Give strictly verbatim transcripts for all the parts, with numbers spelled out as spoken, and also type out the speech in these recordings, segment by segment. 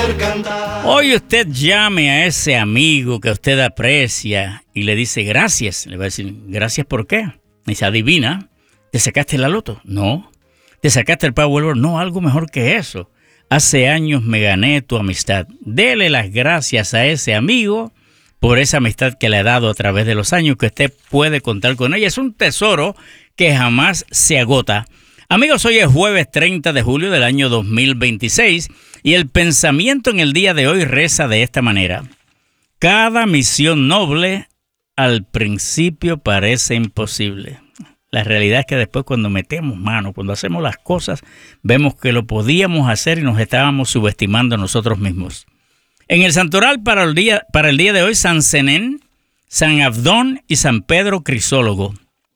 poder cantar. Hoy usted llame a ese amigo que usted aprecia y le dice gracias. Le va a decir, ¿gracias por qué? Dice, adivina, ¿te sacaste la loto? No. ¿Te sacaste el Powerball? No, algo mejor que eso. Hace años me gané tu amistad. Dele las gracias a ese amigo por esa amistad que le ha dado a través de los años, que usted puede contar con ella. Es un tesoro que jamás se agota. Amigos, hoy es jueves treinta de julio del año dos mil veintiséis y el pensamiento en el día de hoy reza de esta manera. Cada misión noble al principio parece imposible. La realidad es que después cuando metemos mano, cuando hacemos las cosas, vemos que lo podíamos hacer y nos estábamos subestimando nosotros mismos. En el santoral para el día, para el día de hoy, San Zenén, San Abdón y San Pedro Crisólogo.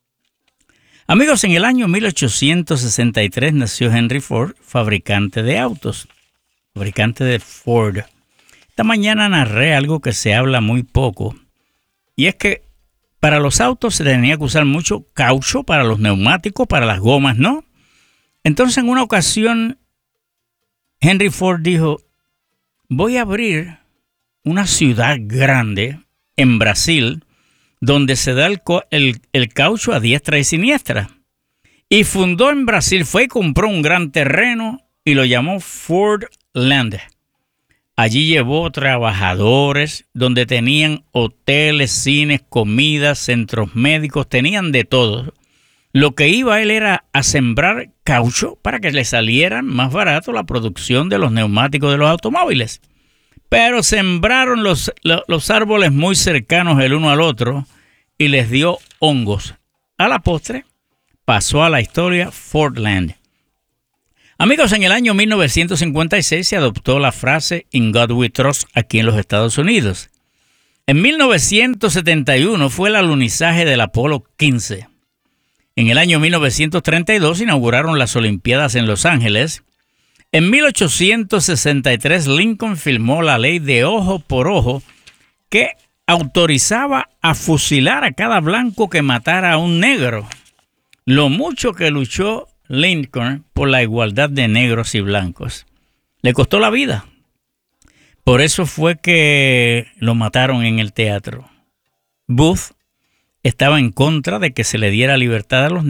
Amigos, en el año mil ochocientos sesenta y tres nació Henry Ford, fabricante de autos, fabricante de Ford. Esta mañana narré algo que se habla muy poco, y es que para los autos se tenía que usar mucho caucho, para los neumáticos, para las gomas, ¿no? Entonces, en una ocasión, Henry Ford dijo, voy a abrir una ciudad grande en Brasil donde se da el, el, el caucho a diestra y siniestra. Y fundó en Brasil, fue y compró un gran terreno y lo llamó Fordland. Allí llevó trabajadores, donde tenían hoteles, cines, comidas, centros médicos, tenían de todo. Lo que iba él era a sembrar caucho para que le saliera más barato la producción de los neumáticos de los automóviles. Pero sembraron los, los árboles muy cercanos el uno al otro y les dio hongos. A la postre pasó a la historia Fordland. Amigos, en el año mil novecientos cincuenta y seis se adoptó la frase In God We Trust aquí en los Estados Unidos. En mil novecientos setenta y uno fue el alunizaje del Apolo quince. En el año mil novecientos treinta y dos inauguraron las Olimpiadas en Los Ángeles. En mil ochocientos sesenta y tres Lincoln firmó la ley de ojo por ojo que autorizaba a fusilar a cada blanco que matara a un negro. Lo mucho que luchó Lincoln por la igualdad de negros y blancos. Le costó la vida. Por eso fue que lo mataron en el teatro. Booth estaba en contra de que se le diera libertad a los negros.